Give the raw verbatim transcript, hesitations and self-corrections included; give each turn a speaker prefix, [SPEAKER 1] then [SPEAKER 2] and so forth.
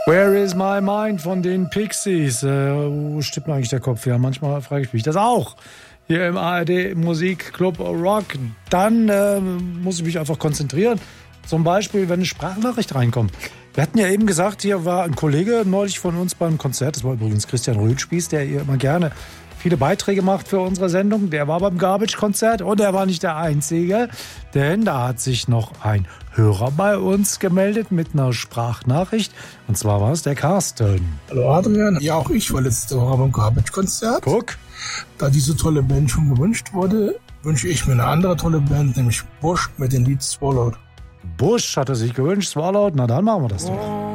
[SPEAKER 1] Where is my mind von den Pixies? Äh, wo steht mir eigentlich der Kopf? Ja, manchmal frage ich mich das auch. Hier im A R D Musikclub Rock. Dann äh, muss ich mich einfach konzentrieren. Zum Beispiel, wenn eine Sprachnachricht reinkommt. Wir hatten ja eben gesagt, hier war ein Kollege neulich von uns beim Konzert. Das war übrigens Christian Röhlspieß, der hier immer gerne viele Beiträge macht für unsere Sendung. Der war beim Garbage-Konzert und er war nicht der Einzige. Denn da hat sich noch ein Hörer bei uns gemeldet mit einer Sprachnachricht. Und zwar war es der Carsten.
[SPEAKER 2] Hallo Adrian. Ja, auch ich war letzte Woche beim Garbage-Konzert.
[SPEAKER 1] Guck.
[SPEAKER 2] Da diese tolle Band schon gewünscht wurde, wünsche ich mir eine andere tolle Band, nämlich Bush mit dem Lied Swallowed.
[SPEAKER 1] Bush hat er sich gewünscht, Swallowed. Na dann machen wir das doch.